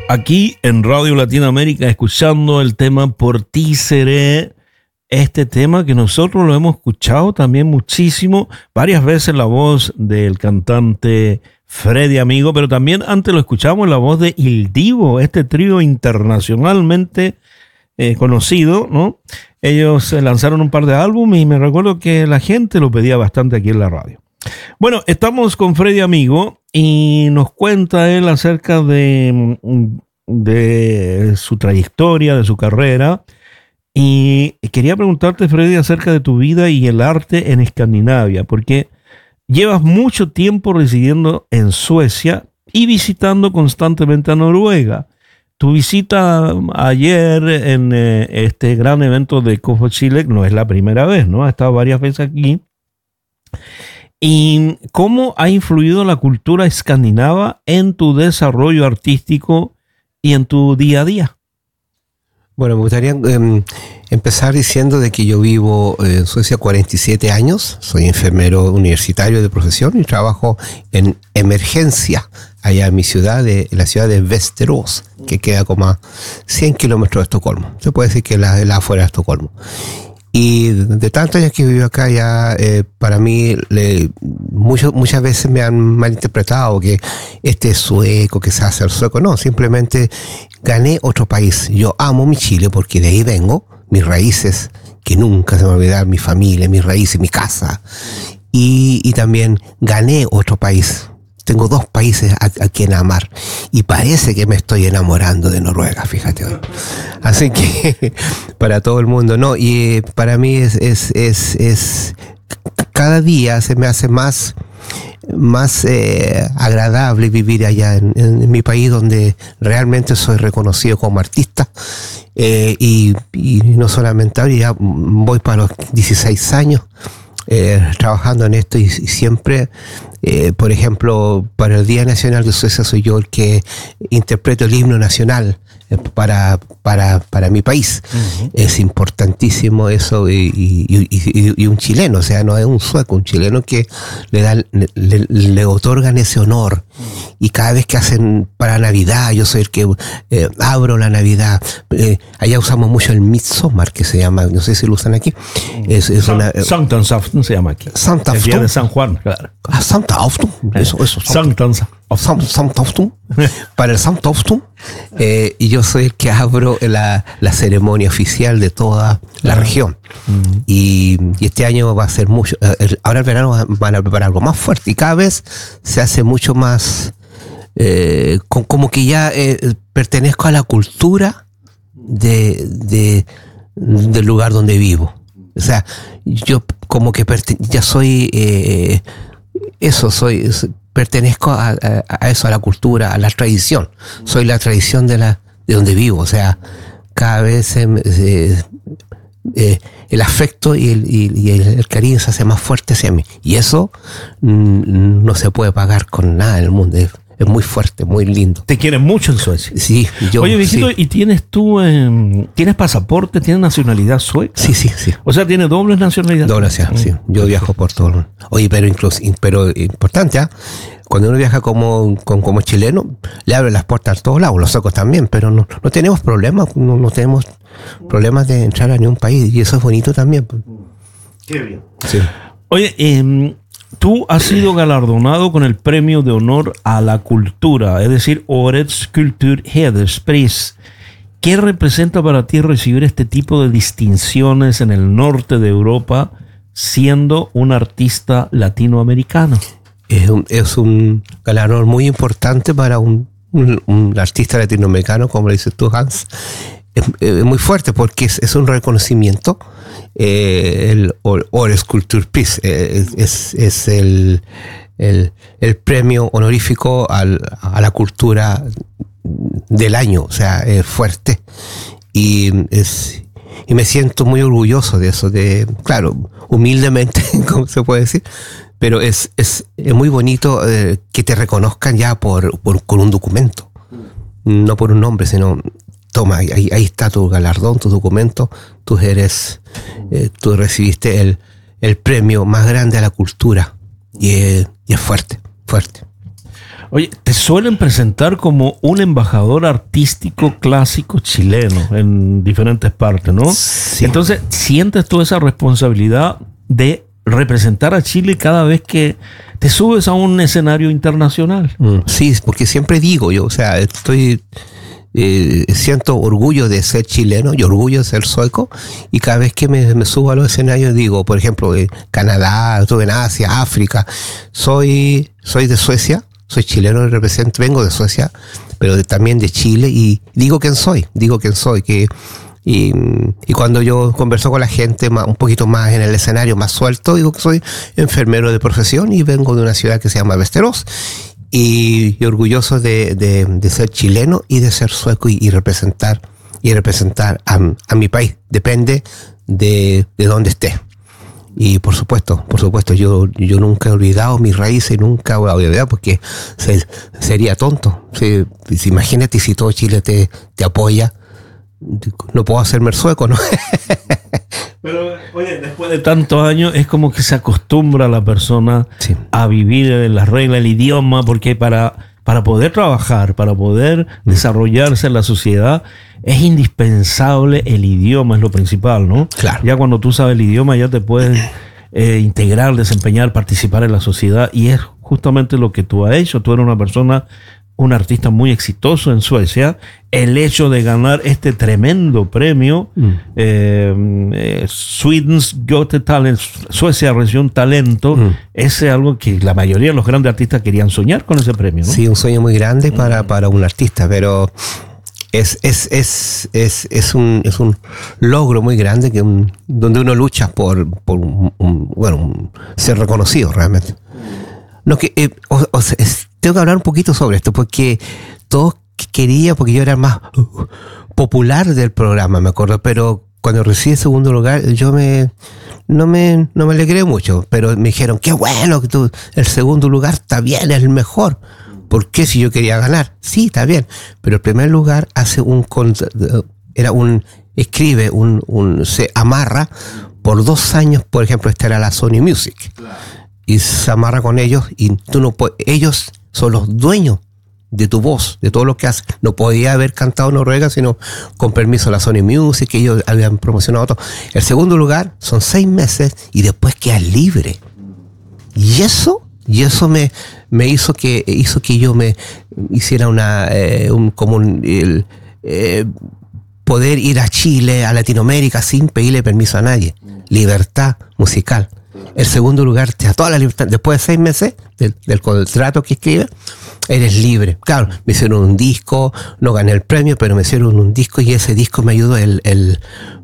Aquí en Radio Latinoamérica, escuchando el tema Por Ti Seré, este tema que nosotros lo hemos escuchado también muchísimo, varias veces la voz del cantante Freddy Amigo, pero también antes lo escuchamos la voz de Il Divo, este trío internacionalmente conocido, ¿no? Ellos lanzaron un par de álbumes y me recuerdo que la gente lo pedía bastante aquí en la radio. Bueno, estamos con Freddy Amigo y nos cuenta él acerca de su trayectoria, de su carrera. Y quería preguntarte, Freddy, acerca de tu vida y el arte en Escandinavia, porque llevas mucho tiempo residiendo en Suecia y visitando constantemente a Noruega. Tu visita ayer en este gran evento de Kofo Chile no es la primera vez, ¿no? Has estado varias veces aquí. ¿Y cómo ha influido la cultura escandinava en tu desarrollo artístico y en tu día a día? Bueno, me gustaría empezar diciendo de que yo vivo en Suecia 47 años, soy enfermero universitario de profesión y trabajo en emergencia allá en mi ciudad, en la ciudad de Västerås, que queda como a 100 kilómetros de Estocolmo. Se puede decir que la afuera de Estocolmo. Y de tantos años que vivo acá ya, para mí, muchas veces me han malinterpretado que este es sueco, que se hace el sueco. No, simplemente gané otro país. Yo amo mi Chile porque de ahí vengo, mis raíces, que nunca se me va a olvidar, mi familia, mis raíces, mi casa. Y también gané otro país. Tengo dos países a quien amar. Y parece que me estoy enamorando de Noruega, fíjate hoy. Así que, para todo el mundo, no. Y para mí es cada día se me hace más agradable vivir allá en mi país, donde realmente soy reconocido como artista. Y no solamente ahora, ya voy para los 16 años. Trabajando en esto y siempre, por ejemplo, para el Día Nacional de Suecia soy yo el que interpreto el himno nacional para mi país. Uh-huh. Es importantísimo eso y un chileno, o sea, no es un sueco, un chileno que le otorgan ese honor. Uh-huh. Y cada vez que hacen para Navidad, yo soy el que abro la Navidad. Allá usamos mucho el Midsommar, que se llama, no sé si lo usan aquí. Sanktansafton se llama aquí. El día de San Juan, claro. Sanktansafton. Eso. Sanktansafton. Para el Sanktansafton. Y yo soy el que abro la ceremonia oficial de toda la región. Uh-huh. Y este año va a ser mucho. Ahora el verano van a preparar algo más fuerte y cada vez se hace mucho más. Como que ya pertenezco a la cultura del lugar donde vivo. O sea, yo como que ya soy pertenezco a eso, a la cultura, a la tradición. Soy la tradición de donde vivo. O sea, cada vez el afecto y el cariño se hace más fuerte hacia mí. Y eso no se puede pagar con nada en el mundo. Es muy fuerte, muy lindo. ¿Te quieren mucho en Suecia? Sí. Oye, viejito, sí. ¿Y tienes pasaporte, tienes nacionalidad sueca? Sí. O sea, ¿tienes doble nacionalidad? Doble nacionalidad, sí. Yo viajo por todo el mundo. Oye, pero importante, ¿eh? Cuando uno viaja como chileno, le abre las puertas a todos lados, los suecos también, pero no tenemos problemas, no tenemos problemas de entrar a ningún país, y eso es bonito también. Qué bien. Sí. Oye, tú has sido galardonado con el Premio de Honor a la Cultura, es decir, Årets Kulturhederspris. ¿Qué representa para ti recibir este tipo de distinciones en el norte de Europa siendo un artista latinoamericano? Es un galardón muy importante para un artista latinoamericano, como le dices tú, Hans. Es muy fuerte porque es un reconocimiento. El Årets Kulturpris es el premio honorífico a la cultura del año, o sea, es fuerte y me siento muy orgulloso de eso, claro, humildemente, como se puede decir, pero es muy bonito que te reconozcan ya con un documento, no por un nombre, sino toma, ahí está tu galardón, tu documento, tú recibiste el premio más grande a la cultura y es fuerte. Oye, te suelen presentar como un embajador artístico clásico chileno en diferentes partes, ¿no? Sí. Entonces, ¿sientes tú esa responsabilidad de representar a Chile cada vez que te subes a un escenario internacional? Sí, porque siempre digo yo, o sea, siento orgullo de ser chileno y orgullo de ser sueco, y cada vez que me subo a los escenarios digo, por ejemplo, Canadá, estuve en Asia, África, soy de Suecia, soy chileno, vengo de Suecia, pero también de Chile, y digo quién soy, y cuando yo converso con la gente un poquito más en el escenario, más suelto, digo que soy enfermero de profesión y vengo de una ciudad que se llama Västerås, y orgulloso de ser chileno y de ser sueco y representar a mi país. Depende de dónde esté. Y por supuesto, yo nunca he olvidado mis raíces, nunca voy a olvidar, porque sería tonto. Imagínate si todo Chile te apoya. No puedo hacerme el sueco, ¿no? Pero, oye, después de tantos años es como que se acostumbra la persona a vivir en las reglas del idioma, porque para poder trabajar, para poder desarrollarse en la sociedad, es indispensable el idioma, es lo principal, ¿no? Claro. Ya cuando tú sabes el idioma ya te puedes integrar, desempeñar, participar en la sociedad, y es justamente lo que tú has hecho. Tú eres un artista muy exitoso en Suecia. El hecho de ganar este tremendo premio, Sweden's Got Talent, Suecia recibió un talento, es algo que la mayoría de los grandes artistas querían soñar con ese premio, ¿no? Sí, un sueño muy grande para un artista, pero es un logro muy grande donde uno lucha por ser reconocido realmente. No, tengo que hablar un poquito sobre esto, porque todos querían, porque yo era más popular del programa, me acuerdo, pero cuando recibí el segundo lugar, no me alegré mucho, pero me dijeron, qué bueno que el segundo lugar está bien, es el mejor. ¿Por qué si yo quería ganar? Sí, está bien, pero el primer lugar se amarra por 2 años, por ejemplo, esta era la Sony Music. Y se amarra con ellos, y tú no puedes, ellos son los dueños de tu voz, de todo lo que haces. No podía haber cantado Noruega sino con permiso de la Sony Music, que ellos habían promocionado todo. El segundo lugar son 6 meses y después quedas libre. Y eso me hizo que yo me hiciera poder ir a Chile, a Latinoamérica, sin pedirle permiso a nadie. Libertad musical. El segundo lugar te da toda la libertad. Después de 6 meses del contrato que escribes, eres libre. Claro, me hicieron un disco, no gané el premio, pero me hicieron un disco, y ese disco me ayudó el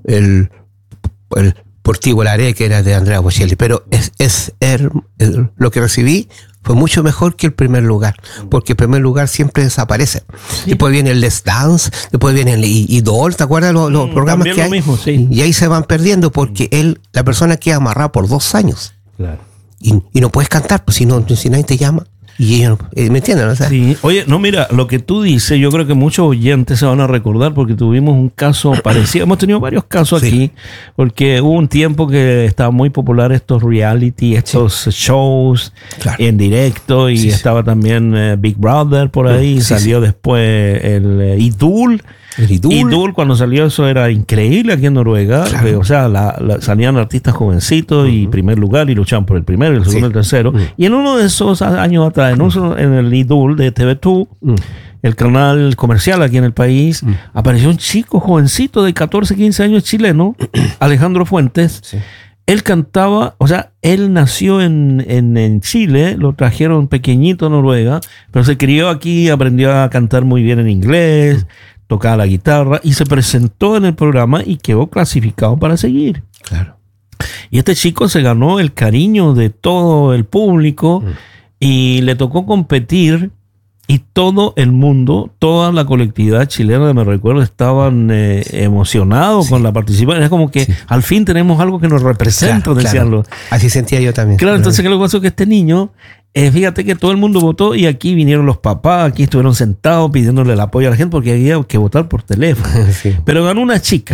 Portivo Laré, que era de Andrea Bocelli. Pero lo que recibí fue mucho mejor que el primer lugar, porque el primer lugar siempre desaparece. Sí. Después viene el Let's Dance, después viene el Idol, ¿te acuerdas los programas que hay? Mismo, sí. Y ahí se van perdiendo, porque la persona queda amarrada por 2 años. Claro. Y no puedes cantar, pues si nadie te llama. Y ellos, ¿me entienden? O sea, sí. Oye, no, mira, lo que tú dices, yo creo que muchos oyentes se van a recordar, porque tuvimos un caso parecido. Hemos tenido varios casos aquí, porque hubo un tiempo que estaba muy popular estos reality, estos shows en directo, y estaba también Big Brother por ahí, salió después el Idol. Idol, cuando salió, eso era increíble aquí en Noruega. Claro. O sea, salían artistas jovencitos y primer lugar, y luchaban por el primero, el segundo, el tercero. Y en uno de esos años atrás, en el Idol de TV2, el canal comercial aquí en el país, apareció un chico jovencito de 14, 15 años chileno, Alejandro Fuentes. Sí. Él cantaba, o sea, él nació en Chile, lo trajeron pequeñito a Noruega, pero se crió aquí, aprendió a cantar muy bien en inglés, tocaba la guitarra, y se presentó en el programa y quedó clasificado para seguir. Claro. Y este chico se ganó el cariño de todo el público, y le tocó competir, y todo el mundo, toda la colectividad chilena, me recuerdo, estaban emocionados con la participación. Es como que al fin tenemos algo que nos representa, decían los. Así sentía yo también. Claro, entonces, ¿qué es lo que pasó? Que este niño, fíjate que todo el mundo votó, y aquí vinieron los papás, aquí estuvieron sentados pidiéndole el apoyo a la gente, porque había que votar por teléfono. Sí. Pero ganó una chica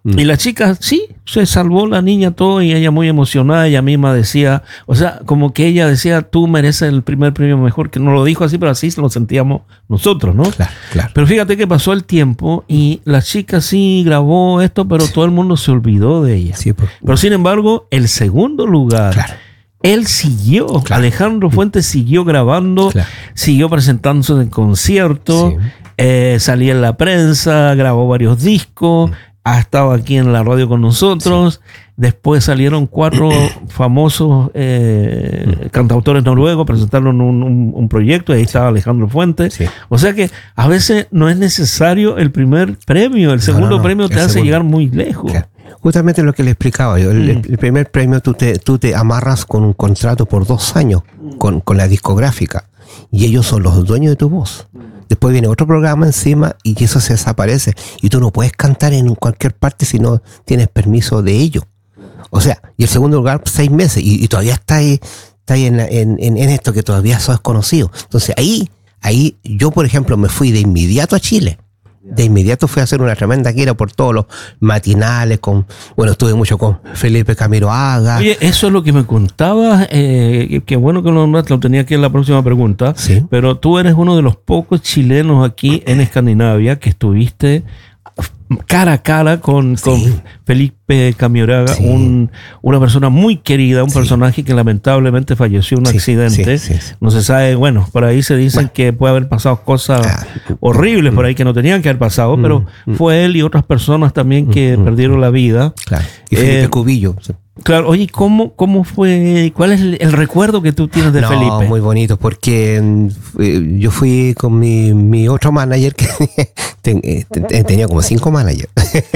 Y la chica, sí, se salvó la niña todo y ella muy emocionada, ella misma decía, o sea, como que ella decía, tú mereces el primer premio mejor, que no lo dijo así, pero así lo sentíamos nosotros, ¿no? Claro, claro. Pero fíjate que pasó el tiempo y la chica sí grabó esto, pero todo el mundo se olvidó de ella. Sí, pero sin embargo, el segundo lugar, claro. Él siguió, claro. Alejandro Fuentes siguió grabando, claro. siguió presentándose en conciertos, salía en la prensa, grabó varios discos, ha estado aquí en la radio con nosotros. Después salieron 4 famosos cantautores noruegos, presentaron un proyecto y ahí estaba Alejandro Fuentes. Sí. O sea que a veces no es necesario el primer premio, el segundo premio te hace llegar muy lejos. Claro. Justamente lo que le explicaba yo, el primer premio tú te amarras con un contrato por 2 años con la discográfica y ellos son los dueños de tu voz. Después viene otro programa encima y eso se desaparece y tú no puedes cantar en cualquier parte si no tienes permiso de ellos. O sea, y el segundo lugar 6 meses y todavía está ahí en esto que todavía sos desconocido. Entonces ahí yo, por ejemplo, me fui de inmediato a Chile. De inmediato fui a hacer una tremenda gira por todos los matinales. Estuve mucho con Felipe Camiroaga. Oye, eso es lo que me contabas. Qué bueno que lo tenía aquí en la próxima pregunta. Sí. Pero tú eres uno de los pocos chilenos aquí en Escandinavia que estuviste cara a cara con Felipe Camiroaga, una persona muy querida, un personaje que lamentablemente falleció en un accidente. No se sabe, por ahí se dicen que puede haber pasado cosas horribles por ahí que no tenían que haber pasado, pero fue él y otras personas también que perdieron la vida. Claro. Y Felipe Cubillo. Claro, oye, ¿cómo fue? ¿Cuál es el recuerdo que tú tienes de Felipe? Muy bonito, porque yo fui con mi otro manager, que tenía como 5 managers,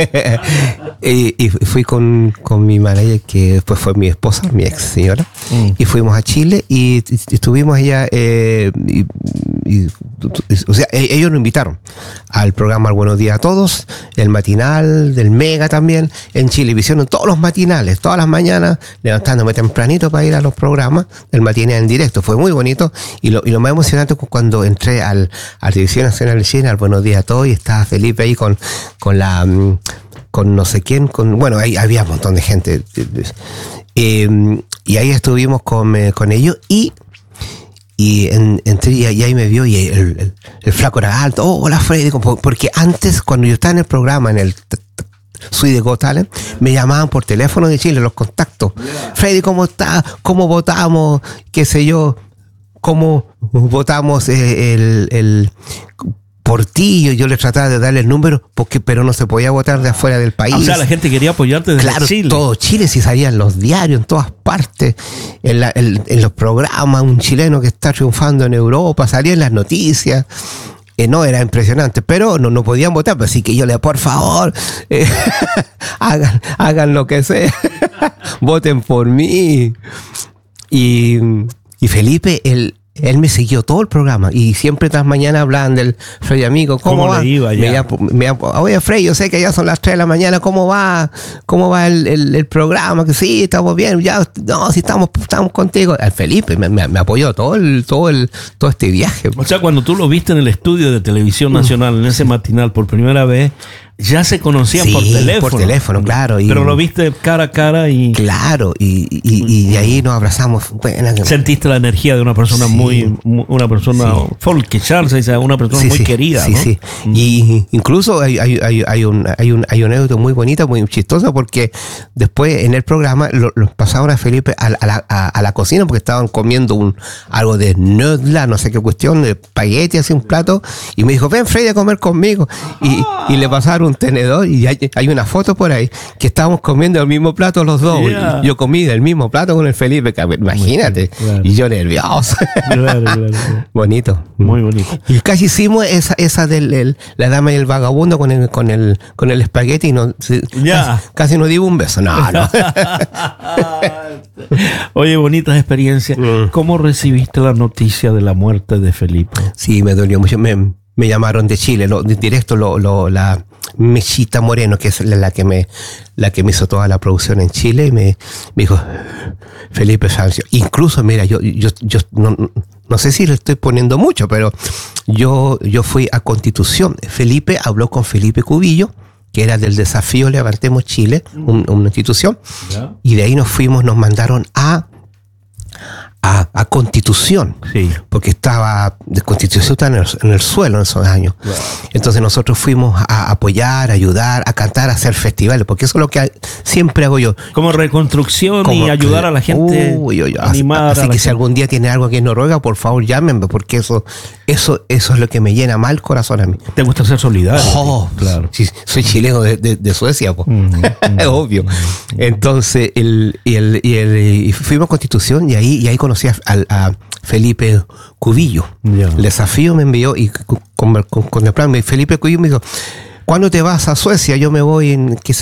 y fui con mi manager, que después fue mi esposa, mi ex señora, y fuimos a Chile, y estuvimos allá, o sea, ellos nos invitaron al programa El Buenos Días a Todos, el matinal del Mega también, en Chilevisión, en todos los matinales, todas las mañanas, levantándome tempranito para ir a los programas del matinal en directo. Fue muy bonito, y lo más emocionante fue cuando entré a la Televisión Nacional de Chile, al Buenos Días a Todos, y estaba Felipe ahí con no sé quién, ahí había un montón de gente, y ahí estuvimos con ellos, y entré y ahí me vio, y el flaco era alto. Hola Freddy, porque antes, cuando yo estaba en el programa, en el Suite de Got Talent, me llamaban por teléfono de Chile, los contactos. Freddy, ¿cómo está? ¿Cómo votamos? ¿Qué sé yo? ¿Cómo votamos el Portillo? Yo le trataba de darle el número, pero no se podía votar de afuera del país. O sea, la gente quería apoyarte desde Chile. Todo Chile, si salían los diarios en todas partes, en los programas, un chileno que está triunfando en Europa, salía en las noticias. No, era impresionante, pero no podían votar, así que yo por favor, hagan lo que sea, voten por mí. Y Felipe, él me siguió todo el programa y siempre tras mañana hablaban del Freddy amigo, ¿cómo va? Le iba ya? Oye Freddy, yo sé que ya son las 3 de la mañana, ¿cómo va el programa? Que sí, estamos bien, sí estamos contigo. El Felipe me apoyó todo este viaje. O sea, cuando tú lo viste en el estudio de Televisión Nacional, en ese matinal por primera vez, ya se conocían por teléfono. Por teléfono, claro. Pero lo viste cara a cara y... Claro, y ahí nos abrazamos. Sentiste la energía de una persona una persona folkchar, una persona muy querida, ¿no? Sí. Y incluso hay una anécdota muy bonita, muy chistosa, porque después en el programa los pasaron a Felipe a la cocina, porque estaban comiendo algo de nudla, no sé qué cuestión, de espagueti, así un plato, y me dijo, ven Freddy a comer conmigo, y le pasaron un tenedor, y hay una foto por ahí que estábamos comiendo el mismo plato los dos. Yo comí del mismo plato con el Felipe, imagínate. Claro. Y yo nervioso. Claro. Bonito. Muy bonito. Y casi hicimos esa de la dama y el vagabundo con el espagueti, y casi nos dimos un beso. No. Oye, bonitas experiencias. ¿Cómo recibiste la noticia de la muerte de Felipe? Sí, me dolió mucho. Me llamaron de Chile, directo la Mechita Moreno, que es la que me hizo toda la producción en Chile, y me dijo, Felipe falleció. Incluso, mira, yo no sé si le estoy poniendo mucho, pero yo fui a Constitución. Felipe habló con Felipe Cubillo, que era del desafío Levantemos Chile, una institución, ¿Ya? y de ahí nos mandaron a Constitución, Sí. porque estaba de Constitución estaba en el suelo en esos años. Wow. Entonces nosotros fuimos a apoyar, a ayudar, a cantar, a hacer festivales, porque eso es lo que siempre hago yo. Como reconstrucción Como y ayudar a la gente, animar así a la que si gente. algún día tiene algo aquí en Noruega, por favor llámenme, porque eso es lo que me llena más el corazón a mí. Te gusta ser solidario. Oh, claro. Sí, soy chileno de Suecia, pues. Es obvio. Mm. Entonces, y fuimos a Constitución y ahí conocí a Felipe Cubillo. Ya. El desafío me envió y con el plan, Felipe Cubillo me dijo, ¿cuándo te vas a Suecia? Yo me voy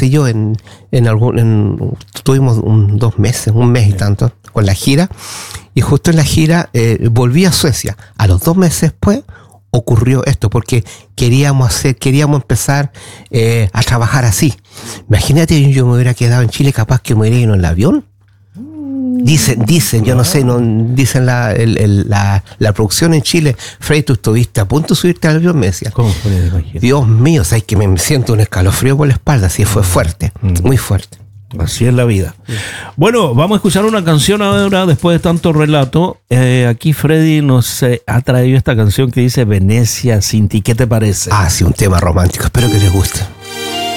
tuvimos 2 meses, un mes y tanto, con la gira, y justo en la gira volví a Suecia. A los 2 meses después ocurrió esto, porque queríamos empezar a trabajar así. Imagínate, yo me hubiera quedado en Chile, capaz que me hubiera ido en el avión. Dicen, yo no sé, dicen la producción en Chile, Freddy, tú estuviste a punto de subirte al avión, me decía. ¿Cómo fue? Imagínate. Dios mío, sabes que me siento un escalofrío por la espalda, así fue fuerte, muy fuerte. Así es la vida. Bueno, vamos a escuchar una canción ahora después de tanto relato. Aquí Freddy nos ha traído esta canción que dice Venecia sin ti. ¿Qué te parece? Sí, un tema romántico, espero que les guste.